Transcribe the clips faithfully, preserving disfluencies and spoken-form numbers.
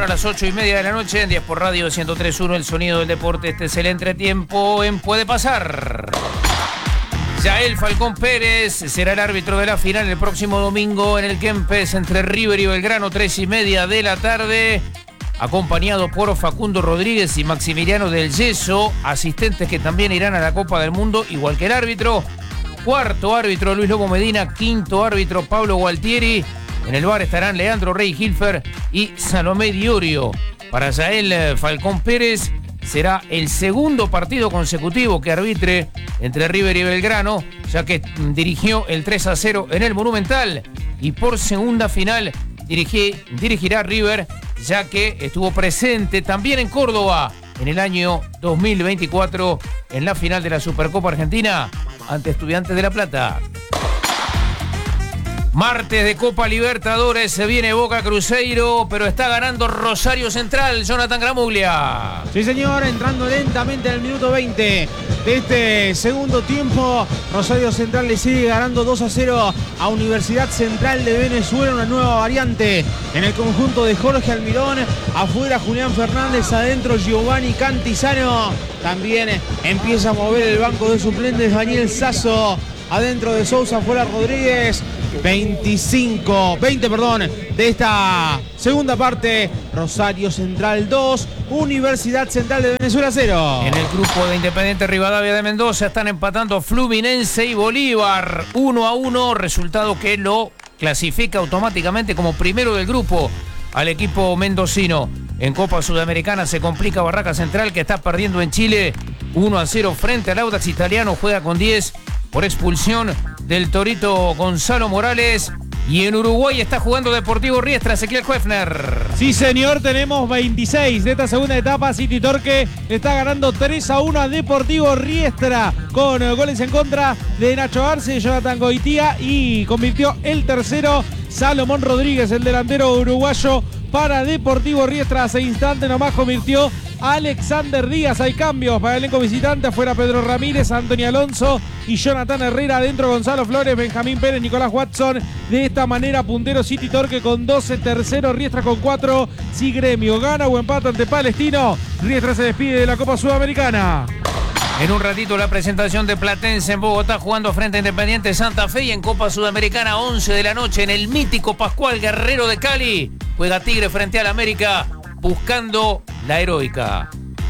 para las ocho y media de la noche en diez por Radio ciento tres punto uno, el sonido del deporte. Este es el entretiempo en Puede Pasar. Yael Falcón Pérez será el árbitro de la final el próximo domingo en el Kempes entre River y Belgrano, tres y media de la tarde, acompañado por Facundo Rodríguez y Maximiliano del Yeso, asistentes que también irán a la Copa del Mundo, igual que el árbitro. Cuarto árbitro Luis Lobo Medina, quinto árbitro Pablo Gualtieri. En el bar estarán Leandro Rey Hilfer y Salomé Diorio. Para Yael Falcón Pérez será el segundo partido consecutivo que arbitre entre River y Belgrano, ya que dirigió el tres a cero en el Monumental, y por segunda final dirigí, dirigirá River, ya que estuvo presente también en Córdoba en el año dos mil veinticuatro en la final de la Supercopa Argentina ante Estudiantes de La Plata. Martes de Copa Libertadores, se viene Boca Cruzeiro, pero está ganando Rosario Central. Jonathan Gramuglia. Sí, señor, entrando lentamente en el minuto veinte de este segundo tiempo. Rosario Central le sigue ganando dos a cero a Universidad Central de Venezuela. Una nueva variante en el conjunto de Jorge Almirón. Afuera Julián Fernández, adentro Giovanni Cantizano. También empieza a mover el banco de suplentes Daniel Sasso. Adentro de Sousa, fuera Rodríguez. veinticinco, veinte, perdón, de esta segunda parte. Rosario Central dos, Universidad Central de Venezuela cero. En el grupo de Independiente Rivadavia de Mendoza están empatando Fluminense y Bolívar uno a uno, resultado que lo clasifica automáticamente como primero del grupo al equipo mendocino. En Copa Sudamericana se complica Barraca Central, que está perdiendo en Chile uno a cero frente al Audax Italiano. Juega con diez por expulsión del Torito Gonzalo Morales. Y en Uruguay está jugando Deportivo Riestra, Ezequiel Kuefner. Sí, señor, tenemos veintiséis de esta segunda etapa. City Torque está ganando tres a uno a Deportivo Riestra, con goles en contra de Nacho Arce, Jonathan Goitía, y convirtió el tercero Salomón Rodríguez, el delantero uruguayo, para Deportivo Riestra. Hace instante nomás convirtió Alexander Díaz. Hay cambios para el elenco visitante. Afuera Pedro Ramírez, Antonio Alonso y Jonathan Herrera. Adentro Gonzalo Flores, Benjamín Pérez, Nicolás Watson. De esta manera puntero City Torque con doce, tercero Riestra con cuatro. Si Gremio gana o empata ante Palestino, Riestra se despide de la Copa Sudamericana. En un ratito la presentación de Platense en Bogotá jugando frente a Independiente Santa Fe, y en Copa Sudamericana once de la noche en el mítico Pascual Guerrero de Cali juega Tigre frente al América buscando la heroica.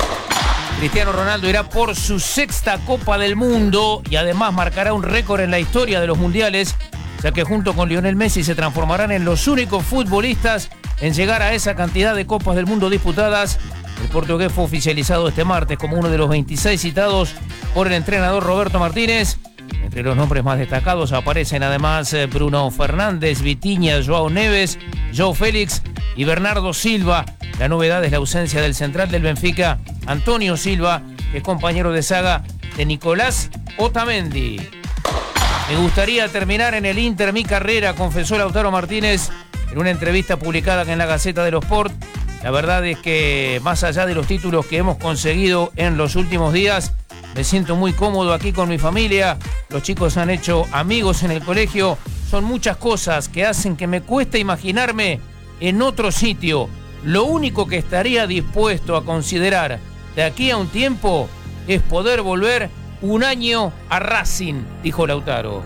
Cristiano Ronaldo irá por su sexta Copa del Mundo y además marcará un récord en la historia de los mundiales, ya que junto con Lionel Messi se transformarán en los únicos futbolistas en llegar a esa cantidad de Copas del Mundo disputadas. El portugués fue oficializado este martes como uno de los veintiséis citados por el entrenador Roberto Martínez. Entre los nombres más destacados aparecen además Bruno Fernández, Vitinha, Joao Neves, Joao Félix y Bernardo Silva. La novedad es la ausencia del central del Benfica, Antonio Silva, que es compañero de saga de Nicolás Otamendi. Me gustaría terminar en el Inter mi carrera, confesó Lautaro Martínez en una entrevista publicada en la Gaceta de los Sport. La verdad es que más allá de los títulos que hemos conseguido en los últimos días, me siento muy cómodo aquí con mi familia. Los chicos han hecho amigos en el colegio. Son muchas cosas que hacen que me cueste imaginarme en otro sitio. Lo único que estaría dispuesto a considerar de aquí a un tiempo es poder volver un año a Racing, dijo Lautaro.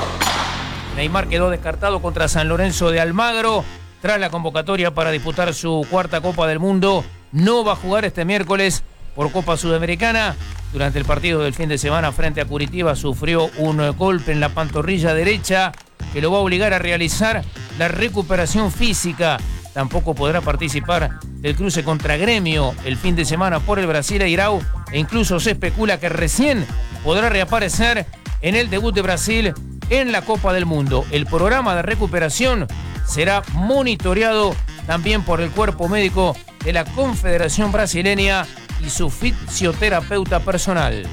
Neymar quedó descartado contra San Lorenzo de Almagro tras la convocatoria para disputar su cuarta Copa del Mundo. No va a jugar este miércoles por Copa Sudamericana. Durante el partido del fin de semana frente a Curitiba sufrió un golpe en la pantorrilla derecha que lo va a obligar a realizar la recuperación física. Tampoco podrá participar del cruce contra Gremio el fin de semana por el Brasileirão, e incluso se especula que recién podrá reaparecer en el debut de Brasil en la Copa del Mundo. El programa de recuperación será monitoreado también por el cuerpo médico de la Confederación Brasileña y su fisioterapeuta personal.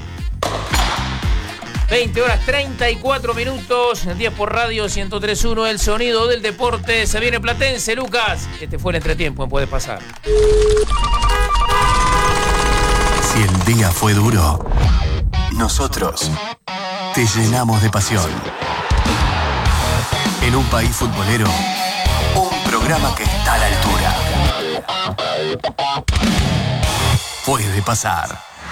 veinte horas treinta y cuatro minutos, diez por Radio ciento tres punto uno, el sonido del deporte. Se viene Platense, Lucas. Este fue el entretiempo en Puede Pasar. Si el día fue duro, nosotros te llenamos de pasión. En un país futbolero, un programa que está a la altura. Puede pasar.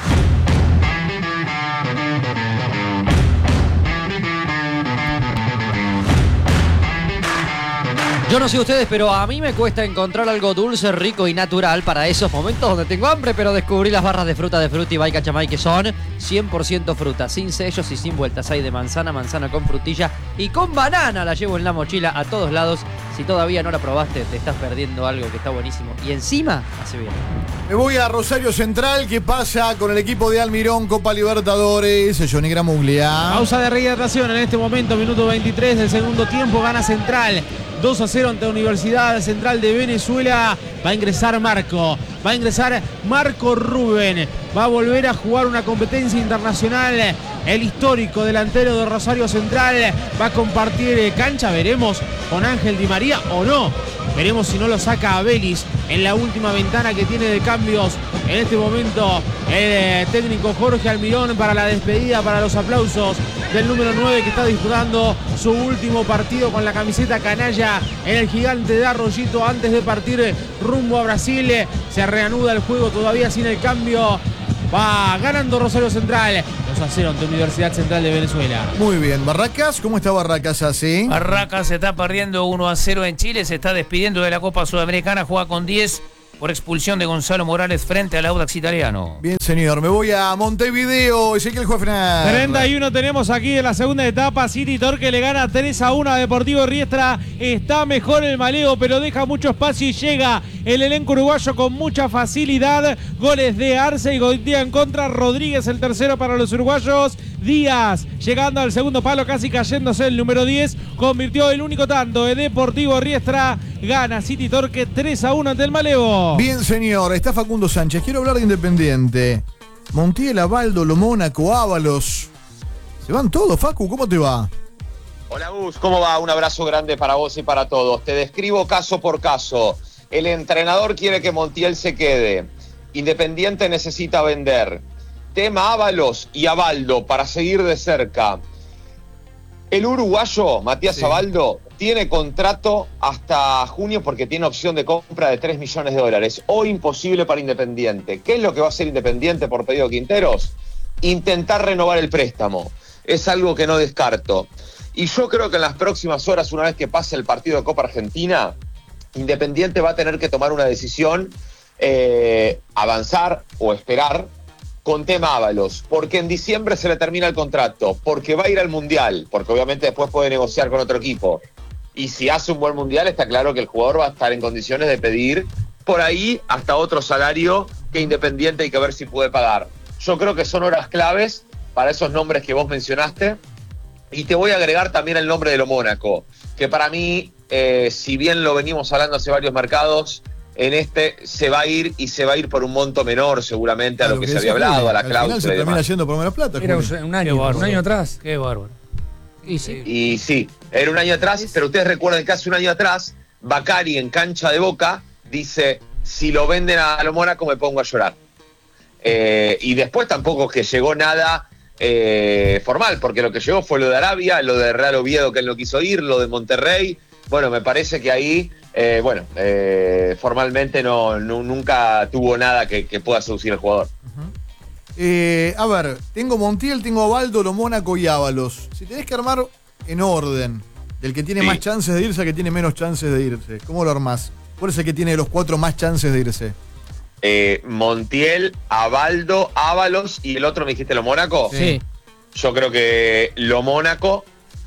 Yo no sé ustedes, pero a mí me cuesta encontrar algo dulce, rico y natural para esos momentos donde tengo hambre, pero descubrí las barras de fruta de Frutti by Cachamay, que son cien por ciento fruta, sin sellos y sin vueltas. Hay de manzana, manzana con frutilla y con banana. La llevo en la mochila a todos lados. Si todavía no la probaste, te estás perdiendo algo que está buenísimo. Y encima, hace bien. Me voy a Rosario Central. ¿Qué pasa con el equipo de Almirón, Copa Libertadores? Johnny Gramuglia. Pausa de rehidratación en este momento, minuto veintitrés del segundo tiempo. Gana Central dos a cero ante Universidad Central de Venezuela. Va a ingresar Marco. Va a ingresar Marco Rubén. Va a volver a jugar una competencia internacional. El histórico delantero de Rosario Central va a compartir cancha. Veremos con Ángel Di María o no. Veremos si no lo saca a Vélez en la última ventana que tiene de cambios. En este momento el técnico Jorge Almirón para la despedida, para los aplausos del número nueve que está disputando su último partido con la camiseta canalla en el Gigante de Arroyito antes de partir rumbo a Brasil. Se reanuda el juego todavía sin el cambio. Va ganando Rosario Central dos a cero ante Universidad Central de Venezuela. Muy bien. Barracas, ¿cómo está Barracas así? Barracas se está perdiendo uno a cero en Chile, se está despidiendo de la Copa Sudamericana, juega con diez por expulsión de Gonzalo Morales frente al Audax italiano. Bien, señor. Me voy a Montevideo. Ezequiel Juefner. treinta y uno tenemos aquí en la segunda etapa. City Torque le gana tres a uno a Deportivo Riestra. Está mejor el maleo, pero deja mucho espacio y llega el elenco uruguayo con mucha facilidad. Goles de Arce y Goitia en contra. Rodríguez el tercero para los uruguayos. Díaz llegando al segundo palo, casi cayéndose el número diez. Convirtió el único tanto de Deportivo Riestra. Gana City Torque tres a uno ante el maleo. Bien, señor. Está Facundo Sánchez. Quiero hablar de Independiente. Montiel, Abaldo, Lo Mónaco, Ábalos. Se van todos, Facu. ¿Cómo te va? Hola, Gus. ¿Cómo va? Un abrazo grande para vos y para todos. Te describo caso por caso. El entrenador quiere que Montiel se quede. Independiente necesita vender. Tema Ábalos y Abaldo para seguir de cerca. El uruguayo, Matías sí. Abaldo, tiene contrato hasta junio porque tiene opción de compra de tres millones de dólares. Hoy imposible para Independiente. ¿Qué es lo que va a hacer Independiente por pedido de Quinteros? Intentar renovar el préstamo. Es algo que no descarto. Y yo creo que en las próximas horas, una vez que pase el partido de Copa Argentina, Independiente va a tener que tomar una decisión, eh, avanzar o esperar, con tema Ábalos, porque en diciembre se le termina el contrato, porque va a ir al Mundial, porque obviamente después puede negociar con otro equipo. Y si hace un buen Mundial, está claro que el jugador va a estar en condiciones de pedir por ahí hasta otro salario que Independiente hay que ver si puede pagar. Yo creo que son horas claves para esos nombres que vos mencionaste. Y te voy a agregar también el nombre de Lo Mónaco, que para mí, eh, si bien lo venimos hablando hace varios mercados, en este se va a ir y se va a ir por un monto menor seguramente a lo, lo que, que se había hablado, a la cláusula. Se termina yendo por menos plata. Era un año, un año atrás. Qué bárbaro. Y sí. y sí, era un año atrás, pero ustedes recuerdan que hace un año atrás, Bacari en cancha de Boca dice, si lo venden a Lo Mónaco me pongo a llorar. Eh, y después tampoco que llegó nada eh, formal, porque lo que llegó fue lo de Arabia, lo de Real Oviedo que él no quiso ir, lo de Monterrey. Bueno, me parece que ahí, eh, bueno, eh, formalmente no, no nunca tuvo nada que, que pueda seducir al jugador. Uh-huh. eh, a ver, tengo Montiel, tengo Abaldo, Lo Mónaco y Ábalos. Si tenés que armar en orden, del que tiene sí. más chances de irse al que tiene menos chances de irse, ¿cómo lo armás? ¿Cuál es el que tiene los cuatro más chances de irse? Eh, Montiel, Abaldo, Ábalos y el otro me dijiste Lo Mónaco. Sí. Yo creo que Lo Mónaco.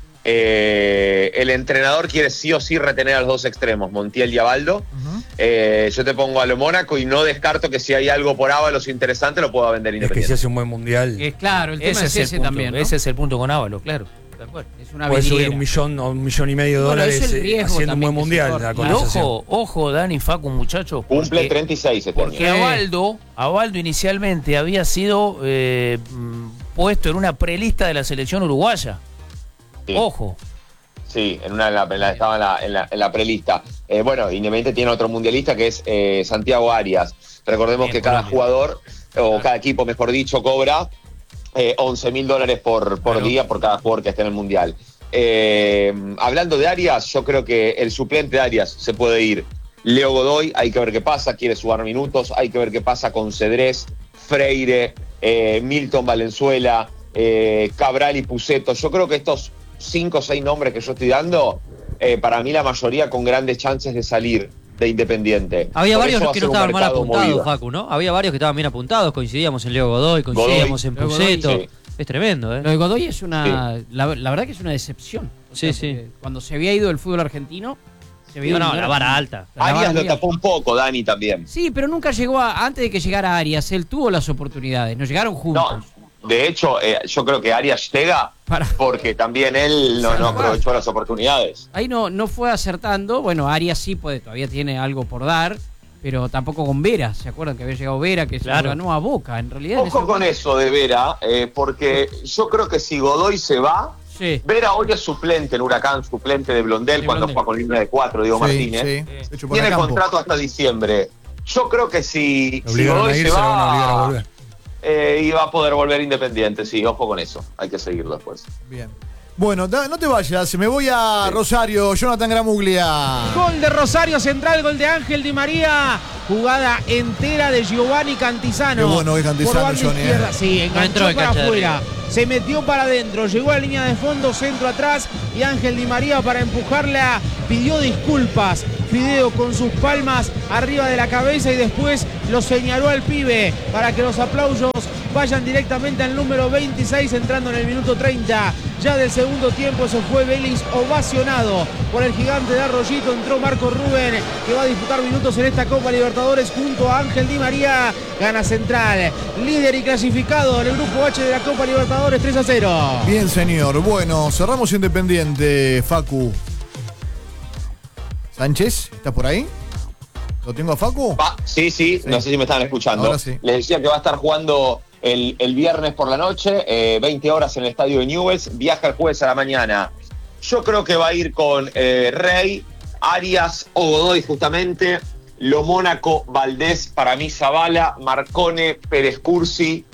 Eh, el entrenador quiere sí o sí retener a los dos extremos, Montiel y Abaldo. Uh-huh. eh, yo te pongo a Lo Mónaco y no descarto que si hay algo por Ábalos interesante lo pueda vender Independiente. Es que si hace un buen mundial. Es claro, el tema ese es ese, ese también, ¿no? Ese es el punto con Ábalos, claro. Es una puede subir un millón o un millón y medio de bueno, dólares haciendo un buen mundial. La y ojo, ojo, Dani, Facu, muchachos. Cumple treinta y seis. Este porque año. Abaldo, Abaldo inicialmente había sido eh, puesto en una prelista de la selección uruguaya. Sí. Ojo. Sí, en una, en la, en la, estaba en la, en la, en la prelista. Eh, bueno, Independiente tiene otro mundialista que es eh, Santiago Arias. Recordemos Bien, que cada Colombia. jugador, o cada equipo, mejor dicho, cobra eh, once mil dólares por, por claro. día por cada jugador que esté en el Mundial. Eh, hablando de Arias, yo creo que el suplente de Arias se puede ir. Leo Godoy, hay que ver qué pasa, quiere sumar minutos, hay que ver qué pasa con Cedrés, Freire, eh, Milton Valenzuela, eh, Cabral y Puceto. Yo creo que estos cinco o seis nombres que yo estoy dando, eh, para mí la mayoría con grandes chances de salir de Independiente. Había Por varios eso va que a no ser un estaban mal mercado apuntados, movido. Facu, ¿no? Había varios que estaban bien apuntados, coincidíamos en Leo Godoy, coincidíamos Godoy. en Leo Godoy, Puceto. sí. Es tremendo, ¿eh? Lo de Godoy es una. La, la verdad que es una decepción. O Sí, sea, sí. porque Cuando se había ido el fútbol argentino, se había No, ido no, un- la vara alta. la Arias vara lo muy tapó un poco, Dani también. Sí, pero nunca llegó a. Antes de que llegara Arias, él tuvo las oportunidades. No llegaron juntos. No, de hecho, eh, yo creo que Arias llega Para- porque también él no, no aprovechó las oportunidades. Ahí no, no fue acertando. Bueno, Arias sí puede, todavía tiene algo por dar, pero tampoco con Vera. ¿Se acuerdan que había llegado Vera, que Claro. se lo ganó a Boca? En realidad. en Ojo esa- con eso de Vera, eh, porque yo creo que si Godoy se va, Sí. Vera hoy es suplente en Huracán, suplente de Blondel De cuando Blondel. juega con línea de cuatro, Diego Sí, Martínez. sí. De hecho, pone Tiene a campo. contrato hasta diciembre. Yo creo que si, Lo si obligaron Godoy a ir, se se lo van a obligar a va, volver. eh, iba a poder volver Independiente, sí, ojo con eso. Hay que seguirlo después. Bien. Bueno, da- no te vayas, me voy a Rosario, Jonathan Gramuglia. Gol de Rosario Central, gol de Ángel Di María. Jugada entera de Giovanni Cantizano. Qué bueno que es Cantizano, Por banda Johnny, izquierda. eh. Sí, enganchó entró en para cancha de afuera. Se metió para adentro, llegó a la línea de fondo, centro atrás. Y Ángel Di María para empujarla pidió disculpas. Fideo con sus palmas arriba de la cabeza y después lo señaló al pibe para que los aplausos vayan directamente al número veintiséis, entrando en el minuto treinta. Ya del segundo tiempo se fue Vélez ovacionado por el gigante de Arroyito. Entró Marco Rubén, que va a disputar minutos en esta Copa Libertadores junto a Ángel Di María. Gana Central, líder y clasificado en el grupo H de la Copa Libertadores, tres a cero. Bien, señor. Bueno, cerramos Independiente, Facu. Sánchez, ¿estás por ahí? ¿Lo tengo a Facu? Va, sí, sí, Sí. no sé si me estaban escuchando. Ahora sí. Les decía que va a estar jugando el, el viernes por la noche, eh, veinte horas en el estadio de Newell's, viaja el jueves a la mañana. Yo creo que va a ir con eh, Rey, Arias o Godoy justamente, Lo Mónaco, Valdés, para mí Zavala, Marcone, Pérez Cursi,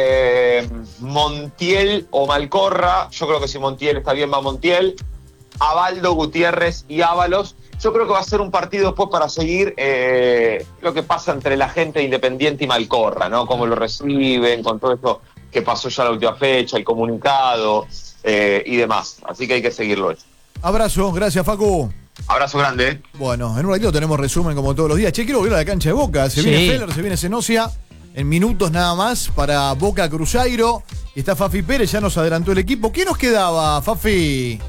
eh, Montiel o Malcorra. Yo creo que si Montiel está bien va Montiel, Abaldo, Gutiérrez y Ábalos. Yo creo que va a ser un partido después para seguir eh, lo que pasa entre la gente de Independiente y Malcorra, ¿no? Cómo lo reciben, con todo esto que pasó ya la última fecha, el comunicado eh, y demás. Así que hay que seguirlo eso. Abrazo, gracias, Facu. Abrazo grande, ¿eh? Bueno, en un ratito tenemos resumen como todos los días. Che, quiero volver a la cancha de Boca. Se Sí. viene Feller, se viene Zenosia. En minutos nada más para Boca Cruzeiro. Y está Fafi Pérez, ya nos adelantó el equipo. ¿Qué nos quedaba, Fafi?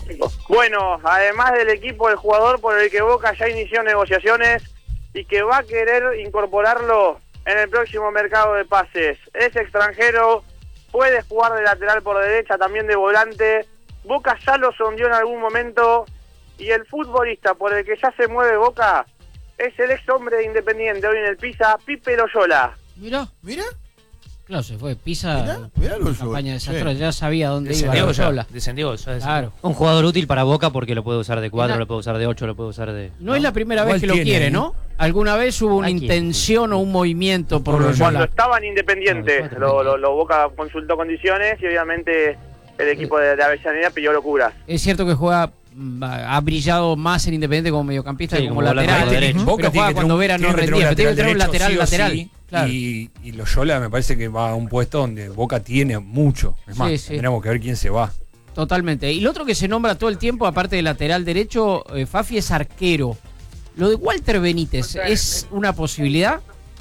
Bueno, además del equipo, el jugador por el que Boca ya inició negociaciones y que va a querer incorporarlo en el próximo mercado de pases. Es extranjero, puede jugar de lateral por derecha, también de volante. Boca ya lo sondeó en algún momento y el futbolista por el que ya se mueve Boca es el ex hombre de Independiente, hoy en el Pisa, Pipe Loyola. Mirá, Mira, claro, se fue. Pisa. Mirá, mirá lo campaña Loyola. desastrosa, Sí. ya sabía dónde iba Descendió ya. Loyola. Descendió. ya descendió. Claro. Un jugador útil para Boca porque lo puede usar de cuatro, Era- lo puede usar de ocho, lo puede usar de... No, es la primera Igual vez que lo tiene, quiere, ¿eh? ¿no? ¿Alguna vez hubo una Hay quien- intención o un movimiento por Por Cuando Loyola? estaba en Independiente, No, lo, lo, lo Boca consultó condiciones y obviamente el equipo de, de Avellaneda pidió locuras. Es cierto que juega, mm, ha brillado más en Independiente como mediocampista Sí, que como, como volante lateral. por derecha. Pero Boca tiene juega que cuando tener un- Vera no tiene que tener rendía. un Tiene que tener un derecho, lateral, sí o lateral. sí, Claro. Y, y Loyola me parece que va a un puesto donde Boca tiene mucho. Es más, Sí, sí. tenemos que ver quién se va. Totalmente. Y lo otro que se nombra todo el tiempo, aparte de lateral derecho, eh, Fafi es arquero. Lo de Walter Benítez, ¿es una posibilidad?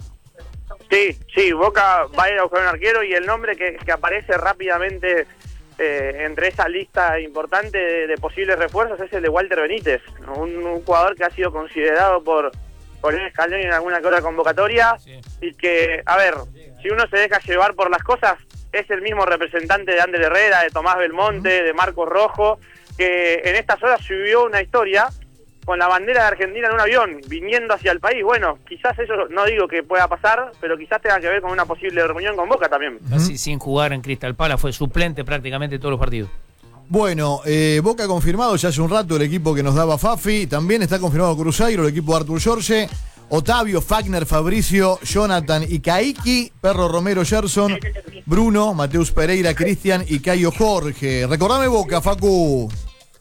Sí, sí, Boca va a ir a buscar un arquero y el nombre que, que aparece rápidamente eh, entre esa lista importante de, de posibles refuerzos es el de Walter Benítez, un, un jugador que ha sido considerado por, por el Scaloni en alguna que otra convocatoria y que, a ver, si uno se deja llevar por las cosas, es el mismo representante de Ander Herrera, de Tomás Belmonte, de Marcos Rojo, que en estas horas subió una historia con la bandera de Argentina en un avión, viniendo hacia el país. Bueno, quizás eso no digo que pueda pasar, pero quizás tenga que ver con una posible reunión con Boca también. Casi sin jugar en Crystal Palace, fue suplente prácticamente todos los partidos. Bueno, eh, Boca confirmado ya hace un rato el equipo que nos daba Fafi. También está confirmado Cruzeiro, el equipo de Artur Jorge. Otavio, Fagner, Fabricio, Jonathan y Caiki, Perro Romero, Gerson, Bruno, Mateus Pereira, Cristian y Caio Jorge. Recordame Boca, Facu.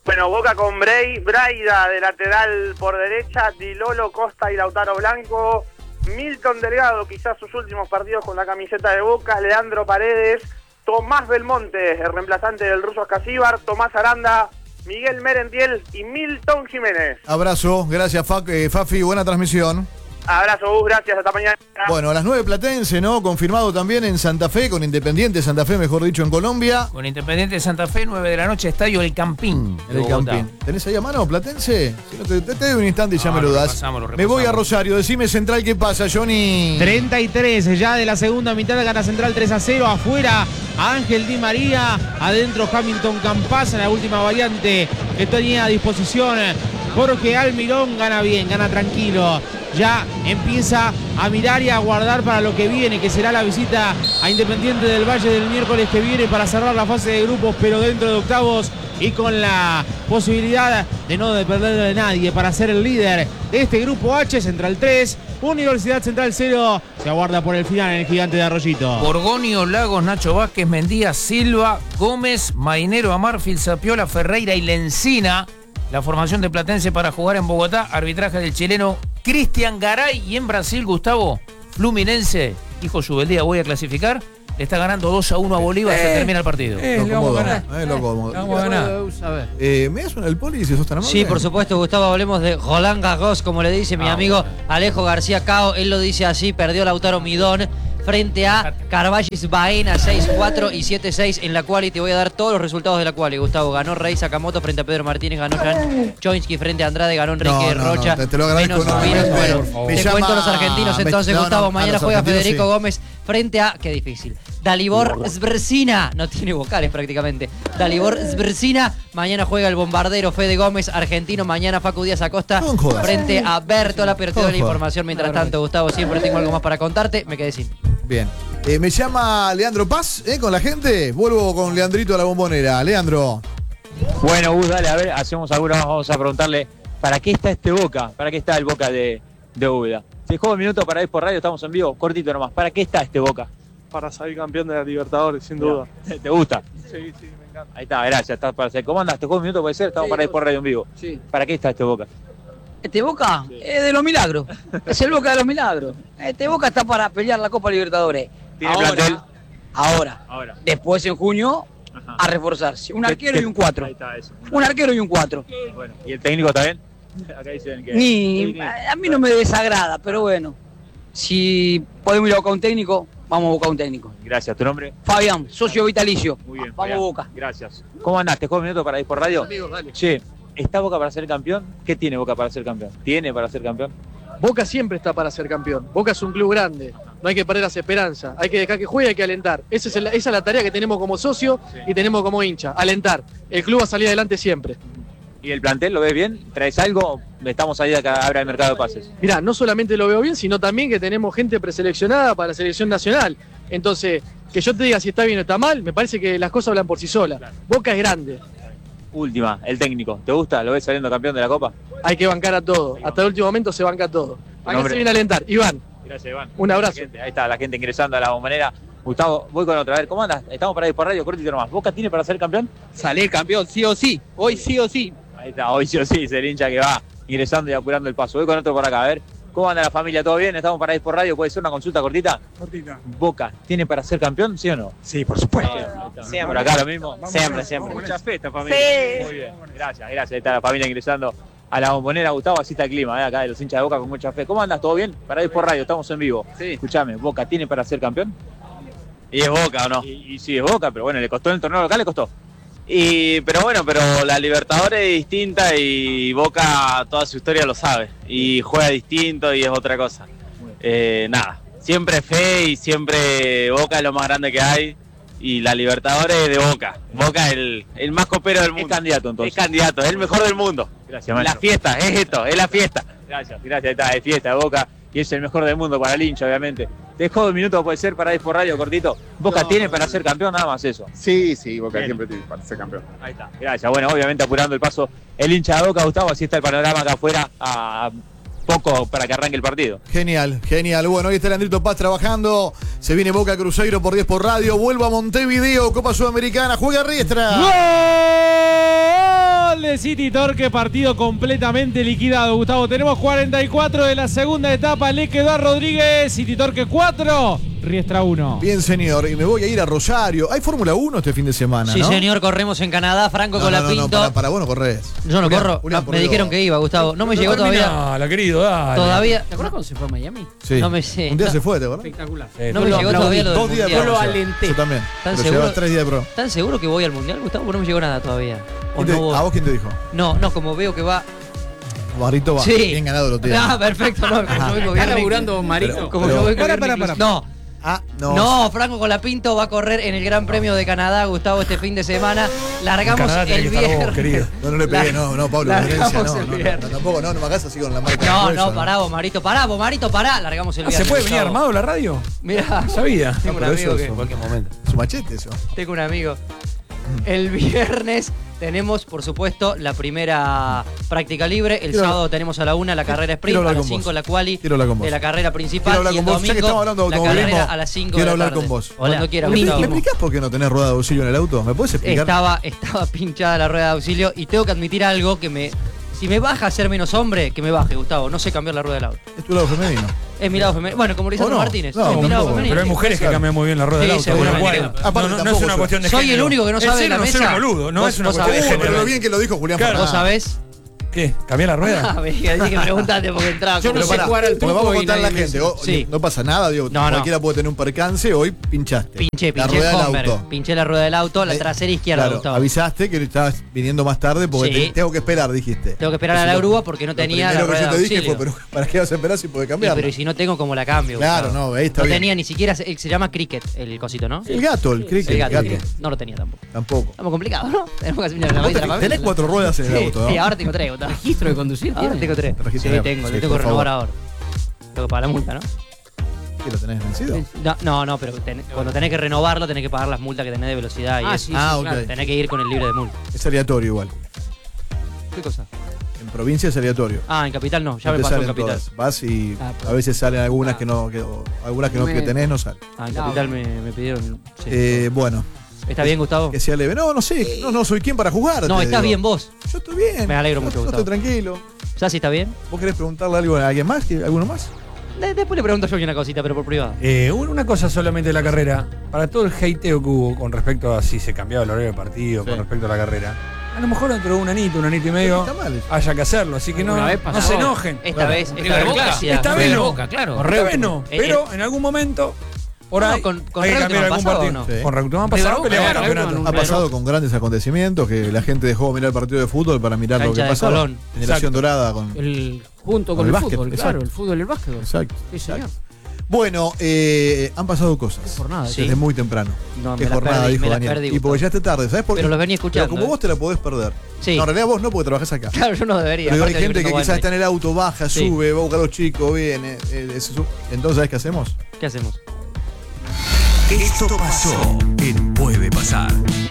Bueno, Boca con Bray, Braida de lateral por derecha, Di Lolo, Costa y Lautaro Blanco, Milton Delgado, quizás sus últimos partidos con la camiseta de Boca, Leandro Paredes, Tomás Belmonte, el reemplazante del ruso Ascasíbar, Tomás Aranda, Miguel Merentiel y Milton Jiménez. Abrazo, gracias Fa- eh, Fafi, buena transmisión. Abrazo, Gus, gracias, hasta mañana. Bueno, a las nueve Platense, ¿no? Confirmado también en Santa Fe, con Independiente Santa Fe, mejor dicho, en Colombia. Con Independiente Santa Fe, nueve de la noche, estadio El Campín. En el Campín. ¿Tenés ahí a mano, Platense? Si no, te, te, te doy un instante y ya No, me lo lo das. repasamos, lo Me repasamos. voy a Rosario, decime Central qué pasa, Johnny. treinta y tres ya de la segunda mitad, gana Central tres a cero. Afuera Ángel Di María, adentro Hamilton Campas en la última variante que tenía a disposición. Jorge Almirón gana bien, gana tranquilo. Ya empieza a mirar y a guardar para lo que viene, que será la visita a Independiente del Valle del miércoles que viene para cerrar la fase de grupos, pero dentro de octavos y con la posibilidad de no depender de nadie para ser el líder de este grupo H. Central tres, Universidad Central cero. Se aguarda por el final en el Gigante de Arroyito. Borgonio, Lagos, Nacho Vázquez, Mendía, Silva, Gómez, Mainero, Amarfil, Zapiola, Ferreira y Lencina. La formación de Platense para jugar en Bogotá. Arbitraje del chileno Cristian Garay. Y en Brasil, Gustavo, Fluminense, dijo Subeldía, voy a clasificar. Le está ganando dos a uno a Bolívar, eh, se termina el partido. Eh, lo cómodo, eh, lo cómodo. Vamos a ganar. Eh, ¿Me das una del poli si sos tan amable? Sí, por supuesto, Gustavo, hablemos de Roland Garros, como le dice mi Ah, amigo bueno. Alejo García Cao. Él lo dice así, perdió Lautaro Midón frente a Carvallis Baena seis cuatro y siete seis en la quali. Te voy a dar todos los resultados de la quali, Gustavo. Ganó Rey Sakamoto frente a Pedro Martínez, ganó Jan Choinsky frente a Andrade, ganó Enrique No, no, Rocha. no, te, te lo agradezco. menos No, Pinos. me- Bueno, me te llama- cuento los argentinos me- entonces, no, no, Gustavo. a Mañana los juega argentinos Federico sí. Gómez frente a, qué difícil, Dalibor Sversina. No tiene vocales prácticamente. Dalibor Sversina. Mañana juega el bombardero Fede Gómez, argentino. Mañana Facu Díaz Acosta No jodas. frente a Bertola. Pero te doy la Ojo. información mientras tanto, Gustavo. Siempre tengo algo más para contarte. Me quedé sin. Bien. Eh, me llama Leandro Paz, ¿eh? Con la gente. Vuelvo con Leandrito a la bombonera. Leandro. Bueno, Gus, dale, a ver, hacemos alguna más, vamos a preguntarle, ¿para qué está este Boca? ¿Para qué está el Boca de, de Úbeda? Se juega un minuto para ir por radio, estamos en vivo, cortito nomás. ¿Para qué está este Boca? Para salir campeón de la Libertadores, sin duda. ¿Te gusta? Sí, sí, me encanta. Ahí está, gracias, estás para hacer. ¿Cómo andas? ¿Te juega un minuto, puede ser? Estamos Sí, para ir por radio en vivo. Sí. ¿Para qué está este Boca? Este Boca es de los milagros. Es el Boca de los milagros. Este Boca está para pelear la Copa Libertadores. ¿Tiene ahora, plantel? Ahora. Ahora. Después en junio Ajá. a reforzarse. Un ¿Qué- arquero qué- y un cuatro. Ahí está, eso. Un arquero y un cuatro. Bueno, ¿y el técnico está bien? Acá dicen que... Ni, a mí no me desagrada, pero bueno. Si podemos ir a buscar un técnico, vamos a buscar un técnico. Gracias, ¿tu nombre? Fabián, socio vitalicio. Muy bien. Vamos Fabián. Boca. Gracias. ¿Cómo andás? ¿Te juega un minuto para ir por radio? Che, ¿está Boca para ser campeón? ¿Qué tiene Boca para ser campeón? ¿Tiene para ser campeón? Boca siempre está para ser campeón. Boca es un club grande. No hay que perder las esperanzas. Hay que dejar que juegue y hay que alentar. Esa es, el- esa es la tarea que tenemos como socio y tenemos como hincha. Alentar. El club va a salir adelante siempre. ¿Y el plantel lo ves bien? ¿Traes algo? Estamos ahí acá, abra el mercado de pases. Mirá, no solamente lo veo bien, sino también que tenemos gente preseleccionada para la selección nacional. Entonces, que yo te diga si está bien o está mal, me parece que las cosas hablan por sí solas. Boca es grande. Última, el técnico. ¿Te gusta? ¿Lo ves saliendo campeón de la Copa? Hay que bancar a todo. Hasta el último momento se banca todo. Acá nombre? se viene a alentar. Iván. Gracias, Iván. Un abrazo. La gente, ahí está, la gente ingresando a la bombonera. Gustavo, voy con otra. A ver, ¿cómo andas? Estamos para ir por radio, cortito nomás. ¿Boca tiene para ser campeón? Salir campeón, sí o sí. Hoy sí o sí. Ahí está, hoy sí o sí, es el hincha que va ingresando y apurando el paso. Voy con otro por acá, a ver. ¿Cómo anda la familia? ¿Todo bien? Estamos para ir por radio. ¿Puede ser una consulta cortita? Cortita. ¿Boca tiene para ser campeón, sí o no? Sí, por supuesto. Siempre. Por acá lo mismo. Siempre, siempre. Mucha fe esta familia. Sí. Muy bien. Gracias, gracias. Ahí está la familia ingresando a la bombonera. Gustavo, así está el clima, ¿eh? Acá de los hinchas de Boca con mucha fe. ¿Cómo andas? ¿Todo bien? Para ir por radio, estamos en vivo. Sí. Escuchame, ¿Boca tiene para ser campeón? ¿Y es Boca o no? Y, y sí, es Boca, pero bueno, le costó en el torneo local, le costó. Y, pero bueno, pero la Libertadores es distinta y Boca toda su historia lo sabe. Y juega distinto y es otra cosa. Eh, nada, siempre fe y siempre Boca es lo más grande que hay. Y la Libertadores es de Boca. Boca es el, el más copero del mundo. Es candidato entonces. Es candidato, es el mejor del mundo. Gracias, maestro. La fiesta, es esto, es la fiesta. Gracias, gracias, ahí está, de fiesta de Boca. Y es el mejor del mundo para el hincha, obviamente. Te dejo dos minutos, puede ser, para ir por radio cortito. Boca No, tiene no, para no. ser campeón, nada más eso. Sí, sí, Boca Bien. siempre tiene para ser campeón. Ahí está. Gracias. Bueno, obviamente apurando el paso el hincha de Boca, Gustavo, así está el panorama acá afuera a poco para que arranque el partido. Genial, genial. Bueno, hoy está Leandrito Paz trabajando. Se viene Boca Cruzeiro por diez por radio. Vuelvo a Montevideo, Copa Sudamericana. Juega Riestra. Gol de City Torque, partido completamente liquidado, Gustavo. Tenemos cuarenta y cuatro de la segunda etapa. Le quedó a Rodríguez. City Torque cuatro, Riestra uno. Bien, señor. Y me voy a ir a Rosario. Hay Fórmula uno este fin de semana, Sí, ¿no? señor. Corremos en Canadá. Franco No, no, Colapinto. no, no, para, para vos no corres. Yo no Julián, corro. Julián, No, por me Dios. dijeron que iba, Gustavo. No me No llegó todavía. terminala, querido, dale. Todavía. ¿Te acuerdas cuando se fue a Miami? Sí. No me sé. Un día no. se fue, ¿te acuerdas? Espectacular. Sí, No tú me lo- llegó Dos todavía lo del días de mundial. Yo lo prueba. alenté. Yo también. ¿Tan Pero seguro? llevaba tres días de prueba. ¿Tan seguro que voy al mundial, Gustavo? No me llegó nada todavía. ¿O ¿Quién te- no voy? ¿A vos quién te dijo? No, no, como veo que va. Barrito va. Sí. Bien ganado lo tiene. Ah, perfecto, no. Como yo vengo ¿Está bien laburando reclu- Marito? Como Pero- yo vengo Para, bien para, recluso- para. No. Ah, no. No, Franco Colapinto va a correr en el Gran Premio de Canadá, Gustavo, este fin de semana. Largamos Canadá tenés el que estar vos, viernes. querido. No, no le pegué, La- no, no, Pablo, largamos violencia, no, el no, no, viernes. no, tampoco, no, no me hagas así con la marca. No, de no, hueso, pará, vos, Marito, pará, vos, Marito, pará. Largamos el Ah, viernes. ¿se puede venir Gustavo. armado la radio? Mirá, No sabía. tengo un pero amigo eso que. es En cualquier momento. Su machete eso. Tengo un amigo. El viernes tenemos, por supuesto, la primera práctica libre. El Quiero- sábado tenemos a la una la carrera sprint, quiero a hablar las con cinco vos. la quali Quiero hablar con vos. de la carrera principal. Quiero hablar y el con vos, ya que domingo estamos hablando de la automovilismo. carrera a las cinco Quiero de la hablar tarde. con vos. Cuando quiera, ¿Me, Gustavo. ¿Me explicás por qué no tenés rueda de auxilio en el auto? ¿Me puedes explicar? Estaba, estaba pinchada la rueda de auxilio y tengo que admitir algo que me... Si me baja a ser menos hombre, que me baje, Gustavo. No sé cambiar la rueda del auto. Es tu lado femenino. Es mi lado femenino. Bueno, como Lisandro ¿O no? Martínez. No, es mi lado tampoco. femenino. Pero hay mujeres que Claro. cambian muy bien la rueda del Sí, auto. con lo seguramente. cual, Aparte, no, no, no es tampoco una soy- cuestión de Soy género. el único que no Es sabe ser de o la no ser mesa. boludo, no Vos- es una vos cuestión de sabés. Uh, pero género. lo bien que lo dijo Julián Claro. ¿Vos Fernández. sabés? ¿Qué? ¿Cambiar la rueda? Ah, me dije que preguntaste porque entraba. Yo no Pero sé pará, jugar al porque truco vamos a y contar a la nadie me gente. dice. Oh, Sí. No pasa nada, digo. No, no. Cualquiera puede tener un percance. Hoy pinchaste. Pinché, La pinché rueda el del Homer, auto. pinché la rueda del auto, la Eh, trasera izquierda, Claro, Gustavo. avisaste que estabas viniendo más tarde porque Sí. te- tengo que esperar, dijiste. Tengo que esperar a la Lo- grúa porque no lo tenía la primero rueda que yo de te dije auxilio. fue, pero ¿para qué vas a esperar si puedes Y, cambiar? pero y si no tengo, como la cambio? Claro, Gustavo? no, ahí está No bien. tenía ni siquiera, se, se llama cricket el cosito, ¿no? El gato, el cricket, El gato, el gato. no lo tenía tampoco. Tampoco. Estamos complicados, ¿no? Tenemos que hacer la Vos vida de la tenés- familia. tenés cuatro ruedas en el Sí, auto, ¿no? Sí, ahora tengo tres, Gustavo. ¿Registro de conducir? Ahora tiene? tengo tres. Registro Sí, de- tengo, sí, lo tengo que por favor. renovar ahora. Tengo que pagar la multa, ¿no? ¿Qué lo tenés vencido? No, no, no, pero ten- cuando tenés que renovarlo tenés que pagar las multas que tenés de velocidad y Ah, eso. sí, Ah, sí, ok. claro. Tenés que ir con el libre de multa. Es aleatorio igual. ¿Qué cosa? En provincia es aleatorio. Ah, en Capital no, ya No me te pasó en salen Capital. todas. Vas y Ah, a veces salen algunas que no, que, o algunas que no Me- que tenés no salen. Ah, en No. Capital me, me pidieron. sí. Eh, bueno, ¿Está bien, Gustavo? que sea leve. No, no sé, no, no soy quien para jugar. No, te estás digo. bien vos. Yo estoy bien. Me alegro Yo- mucho, yo Gustavo. estoy tranquilo. ¿Sasi está bien? ¿Vos querés preguntarle algo a alguien más? ¿Que- ¿Alguno más? De- después le pregunto yo una cosita, pero por privado. Eh, una cosa solamente de la carrera. Para todo el hateo que hubo con respecto a si se cambiaba el horario del partido, Sí. con respecto a la carrera. A lo mejor dentro de un anito, un anito y medio, Está mal eso. haya que hacerlo. Así que no, Una vez no pasó. se enojen. Esta Claro. vez, esta River vez Boca. gracias. Esta vez River no. Boca, claro. Esta vez no. Eh, Pero en algún momento, por No, ahí, con- con hay que Reutemann cambiar algún pasado, partido. ¿o no? Sí. Con Reutemann River pasado Boca, peleaba el claro, campeonato. Reutemann Ha pasado con grandes acontecimientos que la gente dejó de mirar el partido de fútbol para mirar lo Cancha que de pasaba. Colón. Generación Exacto. dorada con. El, junto Con con el el, básquet, fútbol, exacto. claro, el fútbol y el básquetbol. Exacto. Sí, señor. exacto. Bueno, eh, han pasado cosas. Jornada. Sí. Desde muy temprano. No, ¿Qué me la jornada perdí, dijo me la Daniel? perdí, y porque Gustavo. ya está tarde, ¿sabes por qué? Pero los venía escuchando, Pero como ¿eh? vos te la podés perder. Sí. No, en realidad vos no porque trabajás acá. Claro, yo no debería. Pero hay aparte gente yo que no voy quizás al está en el auto, baja, Sí. sube, va a buscar a los chicos, viene. eh, es su- Entonces, ¿sabes qué hacemos? break. ¿Qué hacemos? Esto pasó en Puede Pasar.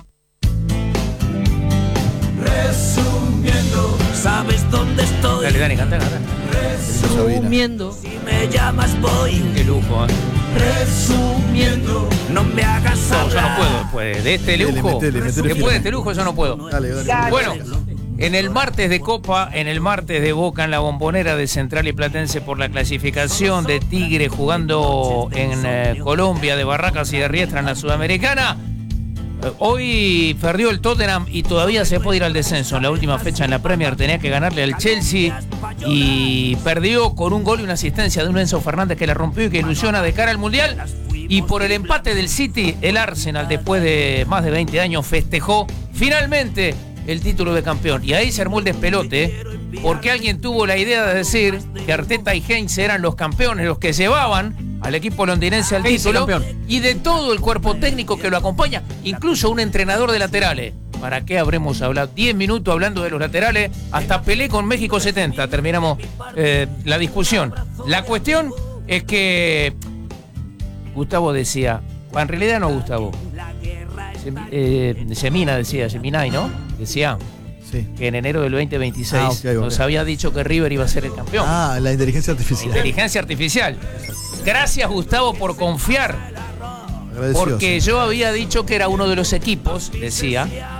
Resumiendo, ¿sabes dónde estoy? Dale, Dani, canta, canta. Resumiendo, si me llamas voy. Qué lujo, ¿eh? Resumiendo, no me hagas No, yo hablar. no puedo. Pues, de este Metele, lujo. metele, metele Después firme. de este lujo yo no puedo. Dale, dale. Bueno, en el martes de Copa, en el martes de Boca, en la Bombonera de Central y Platense por la clasificación de Tigre jugando en eh, Colombia, de Barracas y de Riestra en la Sudamericana. Eh, Hoy perdió el Tottenham y todavía se puede ir al descenso. En la última fecha en la Premier tenía que ganarle al Chelsea y perdió con un gol y una asistencia de un Enzo Fernández que la rompió y que ilusiona de cara al Mundial. Y por el empate del City, el Arsenal, después de más de veinte años, festejó finalmente el título de campeón. Y ahí se armó el despelote, porque alguien tuvo la idea de decir que Arteta y Heinz eran los campeones, los que llevaban al equipo londinense al Heinz título, campeón. y de todo el cuerpo técnico que lo acompaña, incluso un entrenador de laterales. ¿Para qué habremos hablado? diez minutos hablando de los laterales, hasta Pelé con México setenta. Terminamos eh, la discusión. La cuestión es que Gustavo decía, en realidad no Gustavo, Sem- eh, Semina decía, Seminay, ¿no? Decía Sí. que en enero del veinte veintiséis Ah, ok, ok. nos había dicho que River iba a ser el campeón. Ah, la inteligencia artificial. Inteligencia artificial. Gracias, Gustavo, por confiar. Agradecido, Porque sí. yo había dicho que era uno de los equipos, decía,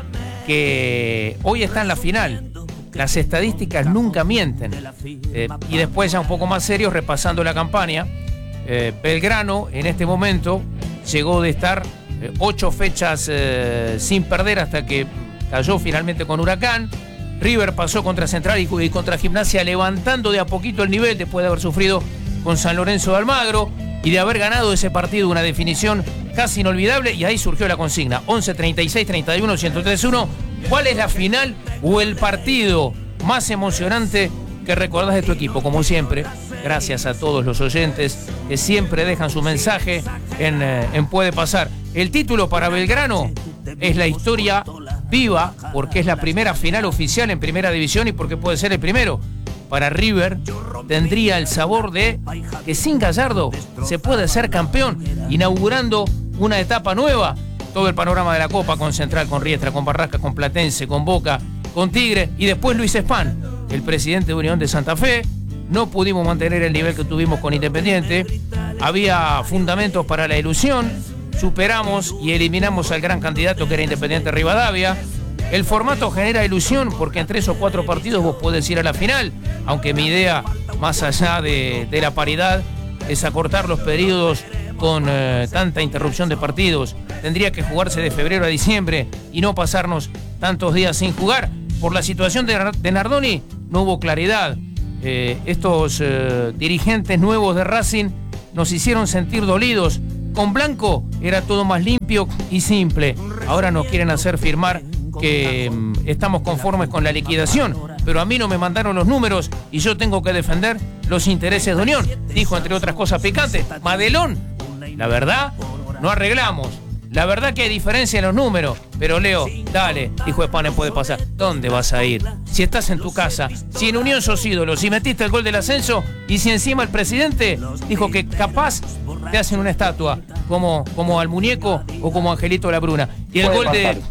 que hoy está en la final. Las estadísticas nunca mienten. Eh, y después, ya un poco más serios, repasando la campaña, eh, Belgrano en este momento llegó de estar eh, ocho fechas eh, sin perder hasta que cayó finalmente con Huracán. River pasó contra Central y, y contra Gimnasia, levantando de a poquito el nivel después de haber sufrido con San Lorenzo de Almagro y de haber ganado ese partido, una definición casi inolvidable, y ahí surgió la consigna: once, treinta y seis, treinta y uno, ciento tres uno. ¿Cuál es la final o el partido más emocionante que recordás de tu equipo? Como siempre, gracias a todos los oyentes que siempre dejan su mensaje en, eh, en Puede Pasar. El título para Belgrano es la historia viva, porque es la primera final oficial en Primera División y porque puede ser el primero. Para River tendría el sabor de que sin Gallardo se puede ser campeón, inaugurando una etapa nueva. Todo el panorama de la Copa, con Central, con Riestra, con Barracas, con Platense, con Boca, con Tigre, y después Luis Spán, el presidente de Unión de Santa Fe. No pudimos mantener el nivel que tuvimos con Independiente. Había fundamentos para la ilusión. Superamos y eliminamos al gran candidato que era Independiente Rivadavia. El formato genera ilusión porque en tres o cuatro partidos vos podés ir a la final, aunque mi idea, más allá de, de la paridad, es acortar los periodos con eh, tanta interrupción de partidos. Tendría que jugarse de febrero a diciembre y no pasarnos tantos días sin jugar. Por la situación de, de Nardoni no hubo claridad. Eh, estos eh, dirigentes nuevos de Racing nos hicieron sentir dolidos. Con Blanco era todo más limpio y simple. Ahora nos quieren hacer firmar que mm, estamos conformes con la liquidación, pero a mí no me mandaron los números y yo tengo que defender los intereses de Unión, dijo, entre otras cosas picantes. Madelón, la verdad, no arreglamos. La verdad que hay diferencia en los números, pero Leo, dale, dijo Spán, Puede Pasar. ¿Dónde vas a ir? Si estás en tu casa, si en Unión sos ídolo, si metiste el gol del ascenso y si encima el presidente dijo que capaz te hacen una estatua como, como al muñeco o como Angelito Labruna. Y el gol de,